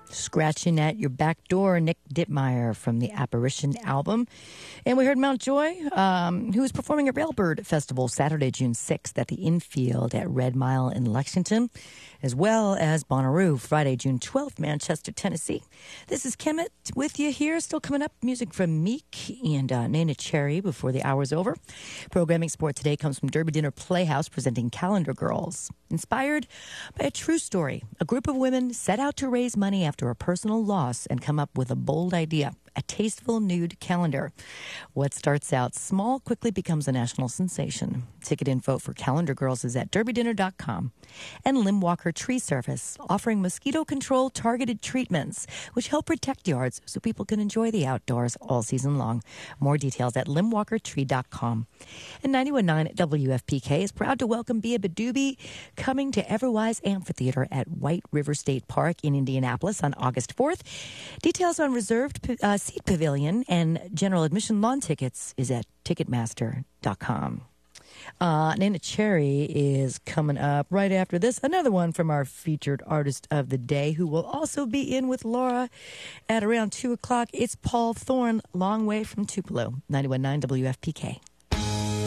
Scratching at Your Back Door, Nick Dittmeyer from the Apparition album. And we heard Mountjoy, who is performing at Railbird Festival Saturday, June 6th at the Infield at Red Mile in Lexington, as well as Bonnaroo Friday, June 12th, Manchester, Tennessee. This is Kemet with you here. Still coming up, music from Meek and Nana Cherry before the hour's over. Programming support today comes from Derby Dinner Playhouse presenting Calendar Girls. Inspired by a true story, a group of women set out to raise money after a personal loss and come up with a bold idea, a tasteful nude calendar. What starts out small quickly becomes a national sensation. Ticket info for Calendar Girls is at derbydinner.com. And Limwalker Tree Service, offering mosquito control targeted treatments, which help protect yards so people can enjoy the outdoors all season long. More details at limwalkertree.com. And 91.9 WFPK is proud to welcome Bia Badoobie coming to Everwise Amphitheater at White River State Park in Indianapolis on August 4th. Details on reserved seat pavilion and general admission lawn tickets is at Ticketmaster.com. Nana Cherry is coming up right after this. Another one from our featured artist of the day who will also be in with Laura at around 2 o'clock. It's Paul Thorne, Long Way from Tupelo, 91.9 WFPK.